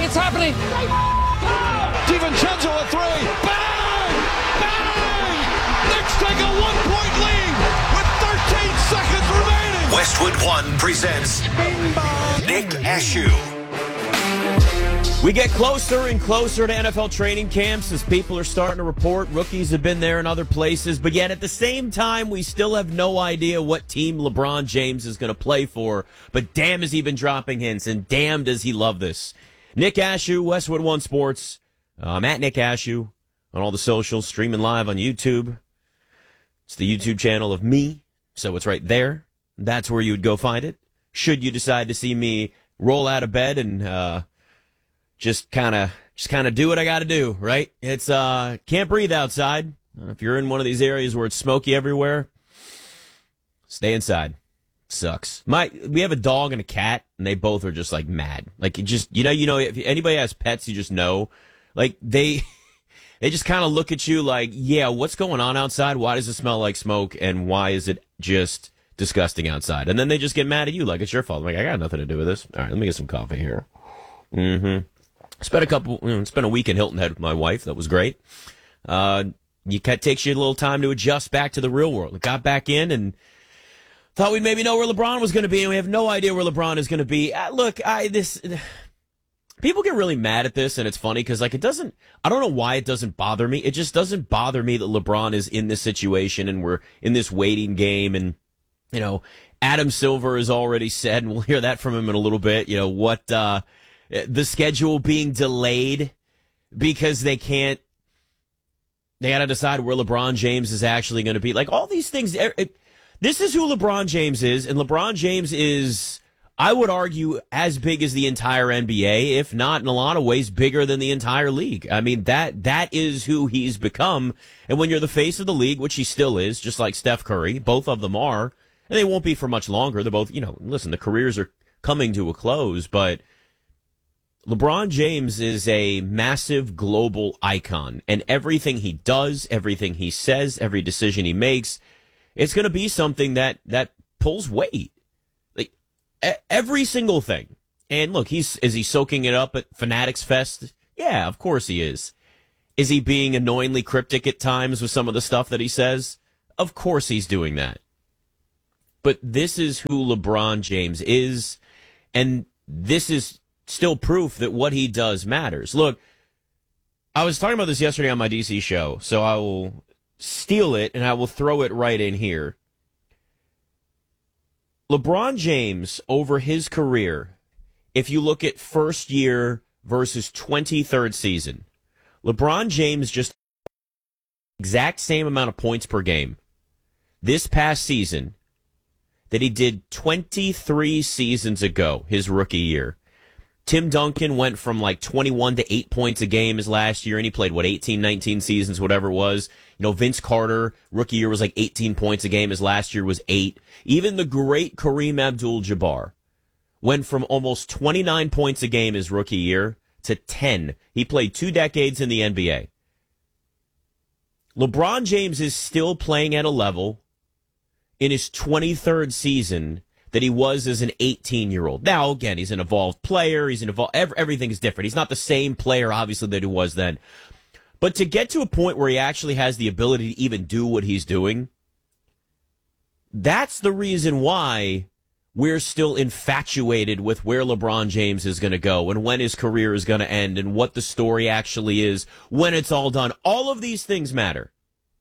It's happening. DiVincenzo a three. Bang! Bang! Knicks take a 1-point lead with 13 seconds remaining. Westwood One presents Nick Ashew. We get closer and closer to NFL training camps as people are starting to report. Rookies have been there in other places, but yet at the same time, we still have no idea what team LeBron James is going to play for. But damn, has he been dropping hints, and damn, does he love this. Nick Ashew, Westwood One Sports. I'm at Nick Ashew on all the socials, streaming live on YouTube. It's the YouTube channel of me, so it's right there. That's where you would go find it. Should you decide to see me roll out of bed and just kind of do what I got to do, right? It's can't breathe outside. If you're in one of these areas where it's smoky everywhere, stay inside. Sucks. We have a dog and a cat, and they both are just like mad. Like you know, if anybody has pets, you just know, like they just kind of look at you like, yeah, what's going on outside? Why does it smell like smoke? And why is it just disgusting outside? And then they just get mad at you like it's your fault. I'm like, I got nothing to do with this. All right, let me get some coffee here. Spent a week in Hilton Head with my wife. That was great. It takes you a little time to adjust back to the real world. Got back in and thought we'd maybe know where LeBron was going to be, and we have no idea where LeBron is going to be. People get really mad at this, and it's funny because I don't know why it doesn't bother me. It just doesn't bother me that LeBron is in this situation and we're in this waiting game. And, you know, Adam Silver has already said, and we'll hear that from him in a little bit, you know, the schedule being delayed because they got to decide where LeBron James is actually going to be. Like all these things, this is who LeBron James is, and LeBron James is, I would argue, as big as the entire NBA, if not in a lot of ways bigger than the entire league. I mean, that is who he's become. And when you're the face of the league, which he still is, just like Steph Curry, both of them are, and they won't be for much longer. They're both, listen, the careers are coming to a close, but LeBron James is a massive global icon, and everything he does, everything he says, every decision he makes, it's going to be something that pulls weight. Like every single thing. And look, is he soaking it up at Fanatics Fest? Yeah, of course he is. Is he being annoyingly cryptic at times with some of the stuff that he says? Of course he's doing that. But this is who LeBron James is, and this is still proof that what he does matters. Look, I was talking about this yesterday on my DC show, so I will steal it and I will throw it right in here. LeBron James, over his career, if you look at first year versus 23rd season, LeBron James just exact same amount of points per game this past season that he did 23 seasons ago, his rookie year. Tim Duncan went from like 21 to 8 points a game his last year, and he played, 18, 19 seasons, whatever it was. Vince Carter, rookie year was like 18 points a game. His last year was 8. Even the great Kareem Abdul-Jabbar went from almost 29 points a game his rookie year to 10. He played 2 decades in the NBA. LeBron James is still playing at a level in his 23rd season that he was as an 18-year-old. Now, again, he's an evolved player. Everything is different. He's not the same player, obviously, that he was then. But to get to a point where he actually has the ability to even do what he's doing, that's the reason why we're still infatuated with where LeBron James is going to go and when his career is going to end and what the story actually is when it's all done. All of these things matter.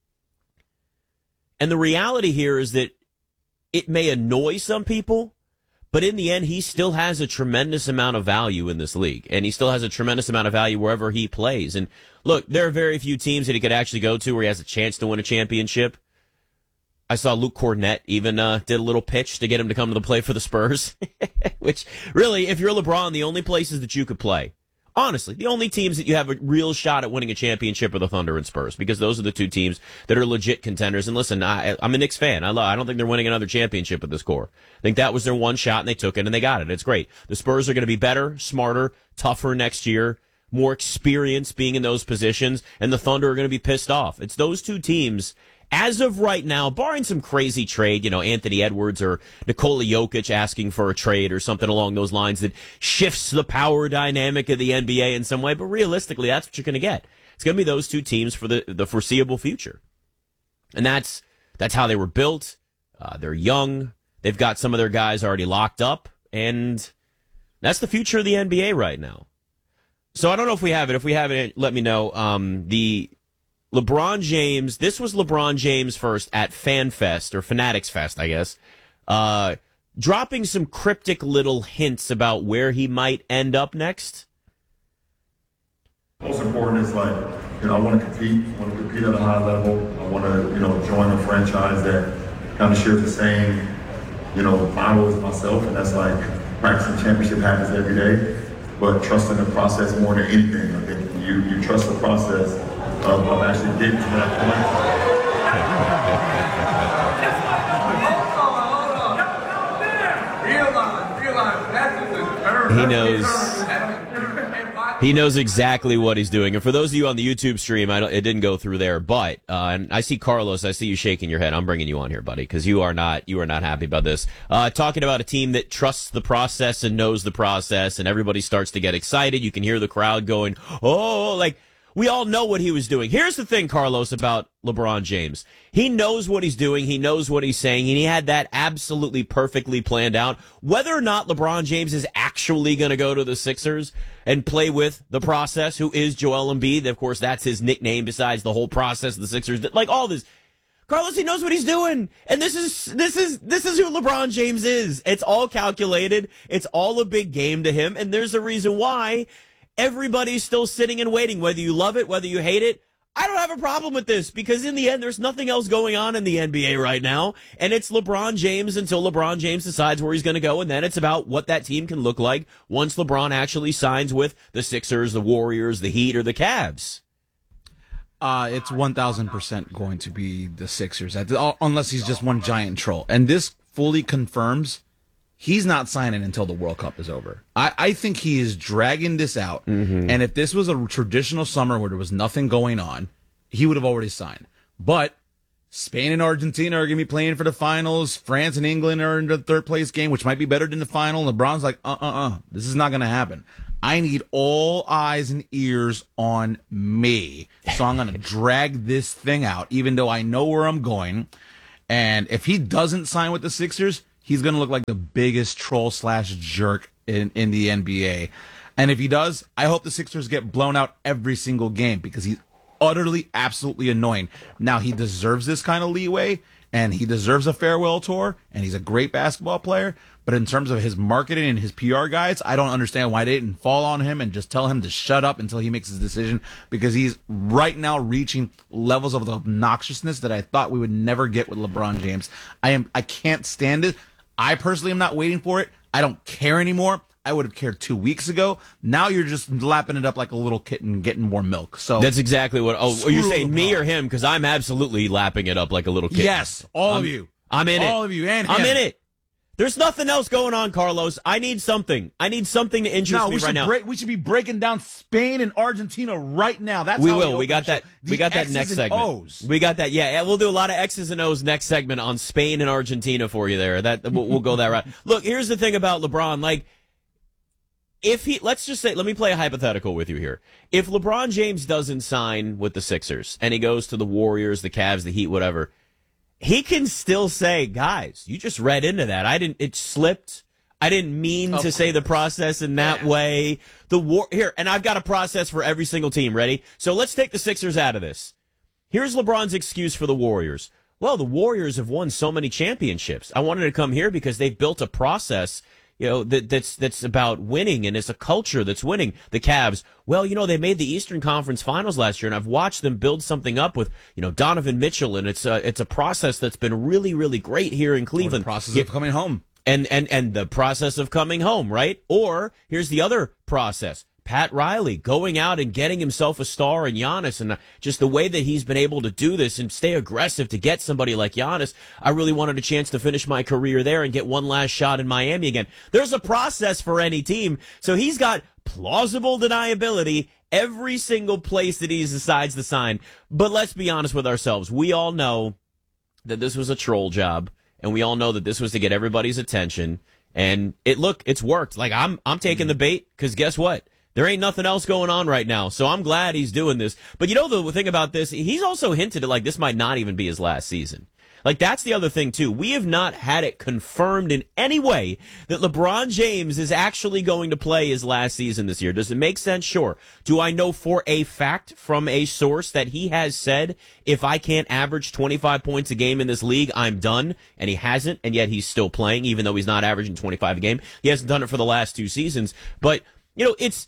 And the reality here is that it may annoy some people, but in the end, he still has a tremendous amount of value in this league, and he still has a tremendous amount of value wherever he plays. And look, there are very few teams that he could actually go to where he has a chance to win a championship. I saw Luke Cornett even did a little pitch to get him to come to the play for the Spurs, which really, if you're LeBron, the only places that you could play, honestly, the only teams that you have a real shot at winning a championship are the Thunder and Spurs, because those are the two teams that are legit contenders. And listen, I'm a Knicks fan. I don't think they're winning another championship with this core. I think that was their one shot, and they took it, and they got it. It's great. The Spurs are going to be better, smarter, tougher next year, more experience being in those positions, and the Thunder are going to be pissed off. It's those two teams as of right now, barring some crazy trade, Anthony Edwards or Nikola Jokic asking for a trade or something along those lines that shifts the power dynamic of the NBA in some way, but realistically, that's what you're going to get. It's going to be those two teams for the foreseeable future. And that's how they were built. They're young. They've got some of their guys already locked up, and that's the future of the NBA right now. So I don't know if we have it. If we have it, let me know. The LeBron James, this was LeBron James first at FanFest, or Fanatics Fest, I guess, dropping some cryptic little hints about where he might end up next. Most important is I want to compete. I want to compete at a high level. I want to, join a franchise that kind of shares the same, motto as myself, and that's practicing championship habits every day, but trusting the process more than anything. I think you trust the process of actually getting to that point. He knows exactly what he's doing. And for those of you on the YouTube stream, it didn't go through there, but and I see Carlos, I see you shaking your head. I'm bringing you on here, buddy, because you are not happy about this. Talking about a team that trusts the process and knows the process, and everybody starts to get excited. You can hear the crowd going, "Oh!" We all know what he was doing. Here's the thing, Carlos, about LeBron James. He knows what he's doing. He knows what he's saying. And he had that absolutely perfectly planned out. Whether or not LeBron James is actually going to go to the Sixers and play with the process, who is Joel Embiid. Of course, that's his nickname besides the whole process of the Sixers. All this. Carlos, he knows what he's doing. And this is who LeBron James is. It's all calculated. It's all a big game to him. And there's a reason why. Everybody's still sitting and waiting, whether you love it, whether you hate it. I don't have a problem with this because in the end, there's nothing else going on in the NBA right now. And it's LeBron James until LeBron James decides where he's going to go. And then it's about what that team can look like once LeBron actually signs with the Sixers, the Warriors, the Heat, or the Cavs. It's 1,000% going to be the Sixers, unless he's just one giant troll. And this fully confirms he's not signing until the World Cup is over. I think he is dragging this out. Mm-hmm. And if this was a traditional summer where there was nothing going on, he would have already signed. But Spain and Argentina are going to be playing for the finals. France and England are in the third place game, which might be better than the final. LeBron's like, this is not going to happen. I need all eyes and ears on me. So I'm going to drag this thing out, even though I know where I'm going. And if he doesn't sign with the Sixers, he's going to look like the biggest troll/jerk in the NBA. And if he does, I hope the Sixers get blown out every single game because he's utterly, absolutely annoying. Now, he deserves this kind of leeway, and he deserves a farewell tour, and he's a great basketball player. But in terms of his marketing and his PR guys, I don't understand why they didn't fall on him and just tell him to shut up until he makes his decision, because he's right now reaching levels of obnoxiousness that I thought we would never get with LeBron James. I can't stand it. I personally am not waiting for it. I don't care anymore. I would have cared 2 weeks ago. Now you're just lapping it up like a little kitten getting more milk. So that's exactly what. Oh, you're saying me or him? Because I'm absolutely lapping it up like a little kitten. Yes, all of you. I'm in it. All of you and him. I'm in it. There's nothing else going on, Carlos. I need something. I need something to interest me right now. We should be breaking down Spain and Argentina right now. That's we how will. We got that. We got that next segment. O's. We got that. Yeah, we'll do a lot of X's and O's next segment on Spain and Argentina for you there. That we'll go that route. Look, here's the thing about LeBron. Let's just say, let me play a hypothetical with you here. If LeBron James doesn't sign with the Sixers and he goes to the Warriors, the Cavs, the Heat, whatever, he can still say, guys, you just read into that. It slipped. I didn't mean to say the process in that way. Here, and I've got a process for every single team. Ready? So let's take the Sixers out of this. Here's LeBron's excuse for the Warriors. Well, the Warriors have won so many championships. I wanted to come here because they've built a process, that's about winning, and it's a culture that's winning. The Cavs, well, they made the Eastern Conference Finals last year, and I've watched them build something up with, Donovan Mitchell, and it's a process that's been really, really great here in Cleveland. The process of coming home. And the process of coming home, right? Or here's the other process. Pat Riley going out and getting himself a star in Giannis, and just the way that he's been able to do this and stay aggressive to get somebody like Giannis. I really wanted a chance to finish my career there and get one last shot in Miami again. There's a process for any team. So he's got plausible deniability every single place that he decides to sign. But let's be honest with ourselves. We all know that this was a troll job, and we all know that this was to get everybody's attention. And it's worked. Like, I'm taking the bait, because guess what? There ain't nothing else going on right now. So I'm glad he's doing this. But you know, the thing about this, he's also hinted at, like, this might not even be his last season. Like, that's the other thing, too. We have not had it confirmed in any way that LeBron James is actually going to play his last season this year. Does it make sense? Sure. Do I know for a fact from a source that he has said, if I can't average 25 points a game in this league, I'm done? And he hasn't, and yet he's still playing, even though he's not averaging 25 a game. He hasn't done it for the last 2 seasons. But, you know, it's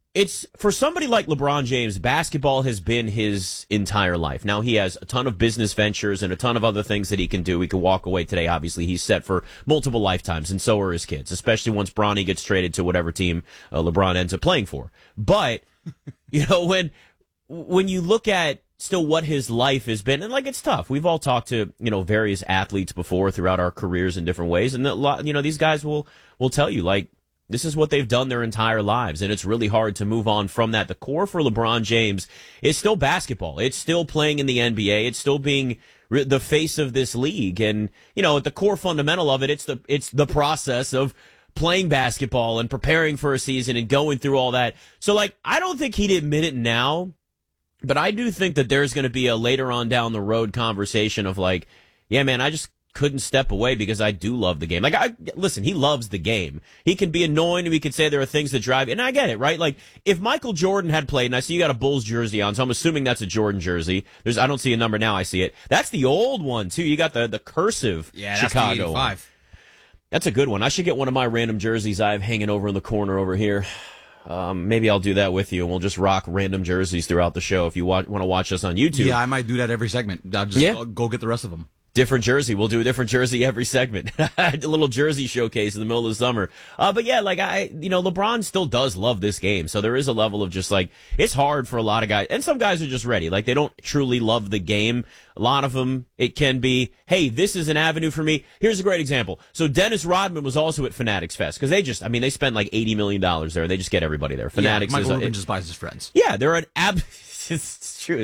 for somebody like LeBron James, basketball has been his entire life. Now, he has a ton of business ventures and a ton of other things that he can do. He can walk away today. Obviously, he's set for multiple lifetimes, and so are his kids, especially once Bronny gets traded to whatever team LeBron ends up playing for. But, you know, when you look at still what his life has been, and, like, it's tough. We've all talked to, you know, various athletes before throughout our careers in different ways, and you know, these guys will tell you, like, this is what they've done their entire lives, and it's really hard to move on from that. The core for LeBron James is still basketball. It's still playing in the NBA. It's still being the face of this league. And, you know, at the core fundamental of it, it's the process of playing basketball and preparing for a season and going through all that. So, like, I don't think he'd admit it now, but I do think that there's going to be a later on down the road conversation of, like, yeah, man, I just couldn't step away because I do love the game. Like, listen, he loves the game. He can be annoying, and we could say there are things that drive, and I get it, right? Like, if Michael Jordan had played, and I see you got a Bulls jersey on, so I'm assuming that's a Jordan jersey. I don't see a number now, I see it. That's the old one, too. You got the cursive Chicago. That's the 85. That's a good one. I should get one of my random jerseys I have hanging over in the corner over here. Maybe I'll do that with you, and we'll just rock random jerseys throughout the show if you want to watch us on YouTube. Yeah, I might do that every segment. I'll just go get the rest of them. Different jersey. We'll do a different jersey every segment. A little jersey showcase in the middle of the summer. But yeah, like LeBron still does love this game. So there is a level of just like, it's hard for a lot of guys. And some guys are just ready. Like, they don't truly love the game. A lot of them, it can be, hey, this is an avenue for me. Here's a great example. So Dennis Rodman was also at Fanatics Fest because they spend like $80 million there. They just get everybody there. Fanatics Michael Rubin just buys his friends. Yeah, they're an it's true.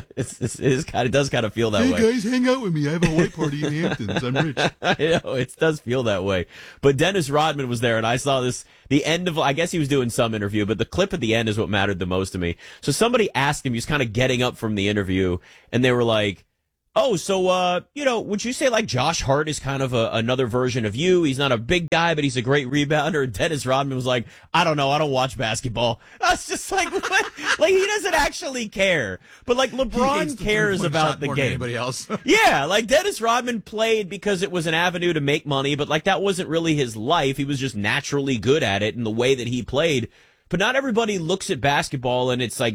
It does kind of feel that way. Hey guys, hang out with me. I have a white party in the Hamptons. I'm rich. I know, it does feel that way. But Dennis Rodman was there, and I saw the end of, I guess he was doing some interview, but the clip at the end is what mattered the most to me. So somebody asked him, he was kind of getting up from the interview, and they were like, oh, so, would you say like Josh Hart is kind of another version of you? He's not a big guy, but he's a great rebounder. And Dennis Rodman was like, I don't know. I don't watch basketball. I was just like, what? Like, he doesn't actually care. But like, LeBron cares about the game. Anybody else? Yeah, like Dennis Rodman played because it was an avenue to make money, but like that wasn't really his life. He was just naturally good at it in the way that he played. But not everybody looks at basketball and it's like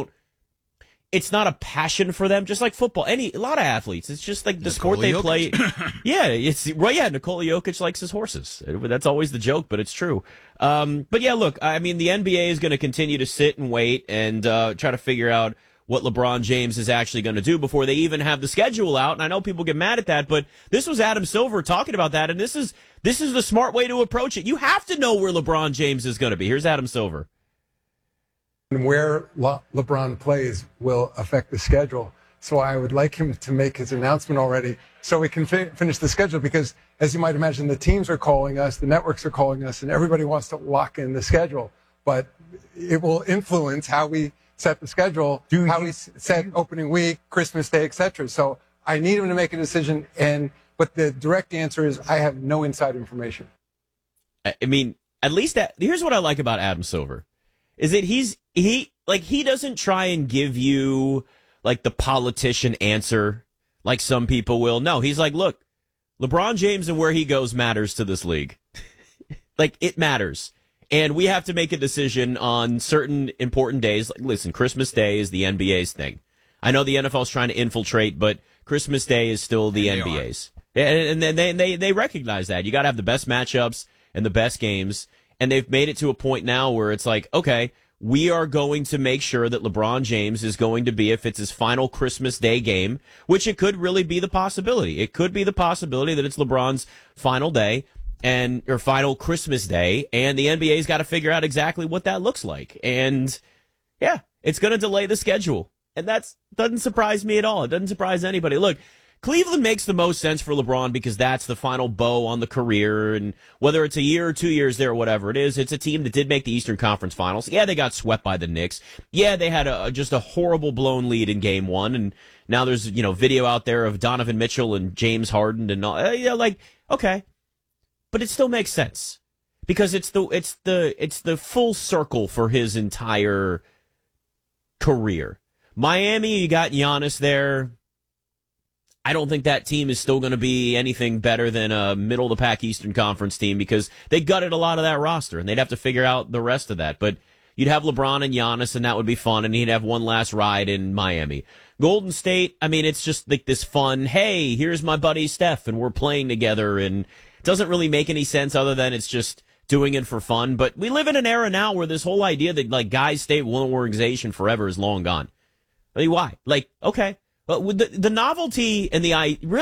it's not a passion for them, just like football. A lot of athletes, it's just like the sport they play. Yeah, it's right. Yeah, Nikola Jokic likes his horses. That's always the joke, but it's true. But yeah, look, I mean, the NBA is going to continue to sit and wait and try to figure out what LeBron James is actually going to do before they even have the schedule out. And I know people get mad at that, but this was Adam Silver talking about that, and this is the smart way to approach it. You have to know where LeBron James is going to be. Here's Adam Silver. And where LeBron plays will affect the schedule. So I would like him to make his announcement already so we can finish the schedule because, as you might imagine, the teams are calling us, the networks are calling us, and everybody wants to lock in the schedule. But it will influence how we set the schedule, how we set opening week, Christmas Day, etc. So I need him to make a decision. But the direct answer is I have no inside information. I mean, at least here's what I like about Adam Silver. Is that he doesn't try and give you like the politician answer like some people will. No, he's like, look, LeBron James and where he goes matters to this league. Like, it matters. And we have to make a decision on certain important days. Like, listen, Christmas Day is the NBA's thing. I know the NFL's trying to infiltrate, but Christmas Day is still the NBA's. And then they recognize that. You got to have the best matchups and the best games. And they've made it to a point now where it's like, okay, we are going to make sure that LeBron James is going to be, if it's his final Christmas Day game, which it could really be the possibility. It could be the possibility that it's LeBron's final day or final Christmas Day, and the NBA's got to figure out exactly what that looks like. And yeah, it's going to delay the schedule. And that doesn't surprise me at all. It doesn't surprise anybody. Look, Cleveland makes the most sense for LeBron because that's the final bow on the career. And whether it's a year or 2 years there or whatever it is, it's a team that did make the Eastern Conference Finals. Yeah, they got swept by the Knicks. Yeah, they had just a horrible blown lead in game one. And now there's, video out there of Donovan Mitchell and James Harden and all. Okay. But it still makes sense because it's the full circle for his entire career. Miami, you got Giannis there. I don't think that team is still going to be anything better than a middle-of-the-pack Eastern Conference team because they gutted a lot of that roster, and they'd have to figure out the rest of that. But you'd have LeBron and Giannis, and that would be fun, and he'd have one last ride in Miami. Golden State, it's just like this fun, hey, here's my buddy Steph, and we're playing together, and it doesn't really make any sense other than it's just doing it for fun. But we live in an era now where this whole idea that, guys stay with one organization forever is long gone. Why? Okay. But with the novelty and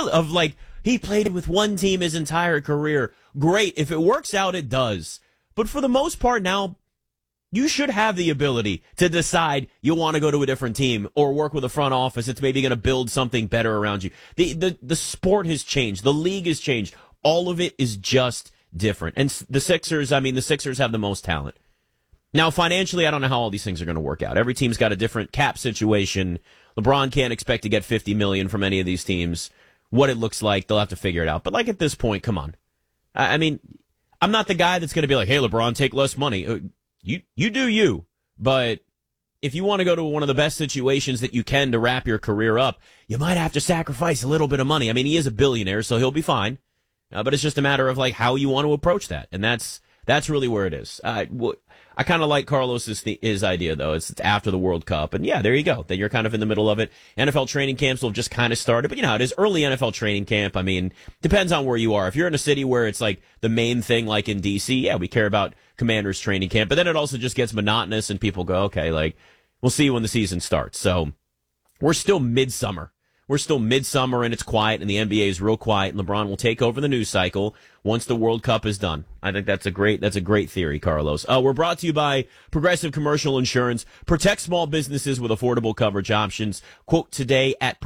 he played with one team his entire career. Great. If it works out, it does. But for the most part now, you should have the ability to decide you want to go to a different team or work with a front office that's maybe going to build something better around you. The sport has changed. The league has changed. All of it is just different. And the Sixers have the most talent. Now, financially, I don't know how all these things are going to work out. Every team's got a different cap situation. LeBron can't expect to get $50 million from any of these teams. What it looks like, they'll have to figure it out. But at this point, come on. I'm not the guy that's going to be like, hey, LeBron, take less money. You do you. But if you want to go to one of the best situations that you can to wrap your career up, you might have to sacrifice a little bit of money. He is a billionaire, so he'll be fine. But it's just a matter of how you want to approach that. And that's really where it is. I kind of like Carlos's his idea, though. It's after the World Cup. And yeah, there you go. Then you're kind of in the middle of it. NFL training camps will have just kind of started. But it is early NFL training camp. Depends on where you are. If you're in a city where it's the main thing, like in D.C., yeah, we care about Commanders training camp. But then it also just gets monotonous and people go, okay, we'll see when the season starts. So we're still midsummer. And it's quiet, and the NBA is real quiet, and LeBron will take over the news cycle once the World Cup is done. I think that's a great theory, Carlos. We're brought to you by Progressive Commercial Insurance. Protect small businesses with affordable coverage options. Quote today at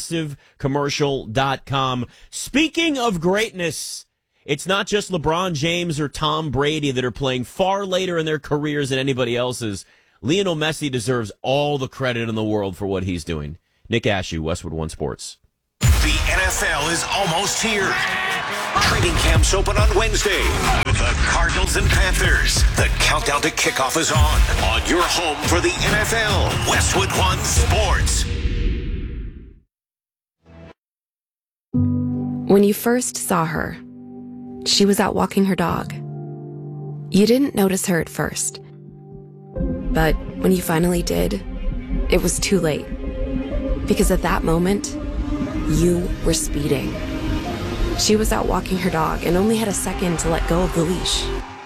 progressivecommercial.com. Speaking of greatness, it's not just LeBron James or Tom Brady that are playing far later in their careers than anybody else's. Lionel Messi deserves all the credit in the world for what he's doing. Nick Ashew, Westwood One Sports. The NFL is almost here. Training camps open on Wednesday. The Cardinals and Panthers. The countdown to kickoff is on your home for the NFL. Westwood One Sports. When you first saw her, she was out walking her dog. You didn't notice her at first. But when you finally did, it was too late. Because at that moment, you were speeding. She was out walking her dog and only had a second to let go of the leash.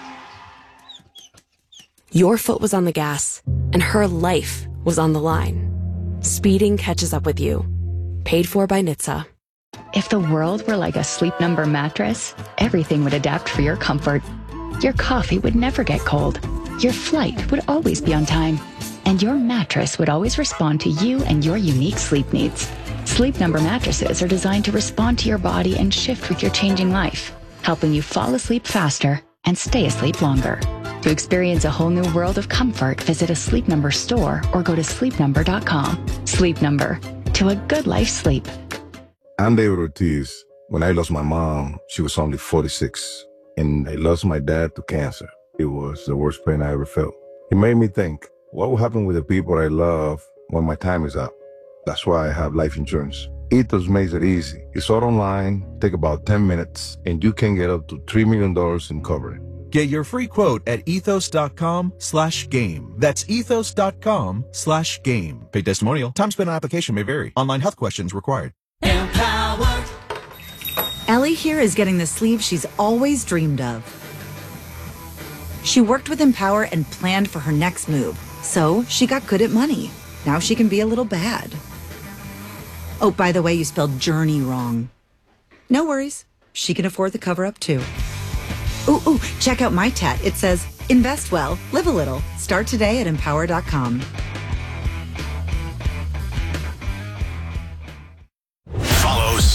Your foot was on the gas, and her life was on the line. Speeding catches up with you. Paid for by NHTSA. If the world were like a Sleep Number mattress, everything would adapt for your comfort. Your coffee would never get cold. Your flight would always be on time. And your mattress would always respond to you and your unique sleep needs. Sleep Number mattresses are designed to respond to your body and shift with your changing life, helping you fall asleep faster and stay asleep longer. To experience a whole new world of comfort, visit a Sleep Number store or go to sleepnumber.com. Sleep Number, to a good life sleep. I'm David Ortiz. When I lost my mom, she was only 46, and I lost my dad to cancer. It was the worst pain I ever felt. It made me think, what will happen with the people I love when my time is up? That's why I have life insurance. Ethos makes it easy. It's all online, take about 10 minutes, and you can get up to $3 million in coverage. Get your free quote at ethos.com/game. That's ethos.com/game. Paid testimonial. Time spent on application may vary. Online health questions required. Empower. Ellie here is getting the sleeve she's always dreamed of. She worked with Empower and planned for her next move. So she got good at money. Now she can be a little bad. Oh, by the way, you spelled journey wrong. No worries. She can afford the cover-up too. Ooh, check out my tat. It says, invest well, live a little. Start today at empower.com. Follow Zach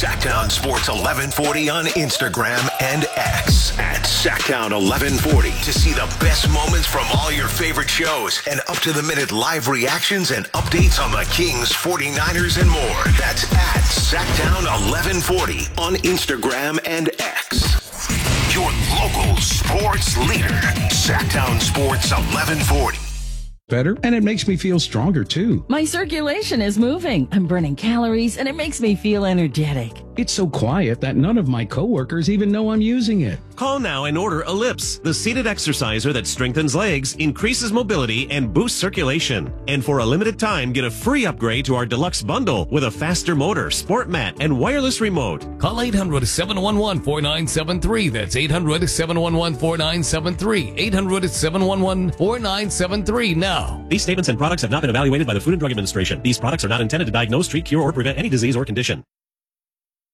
Sacktown Sports 1140 on Instagram and X at Sacktown 1140 to see the best moments from all your favorite shows and up-to-the-minute live reactions and updates on the Kings, 49ers, and more. That's at Sacktown 1140 on Instagram and X. Your local sports leader, Sacktown Sports 1140. Better, and it makes me feel stronger too. My circulation is moving. I'm burning calories, and it makes me feel energetic. It's so quiet that none of my coworkers even know I'm using it. Call now and order Ellipse, the seated exerciser that strengthens legs, increases mobility, and boosts circulation. And for a limited time, get a free upgrade to our deluxe bundle with a faster motor, sport mat, and wireless remote. Call 800-711-4973. That's 800-711-4973. 800-711-4973 now. These statements and products have not been evaluated by the Food and Drug Administration. These products are not intended to diagnose, treat, cure, or prevent any disease or condition.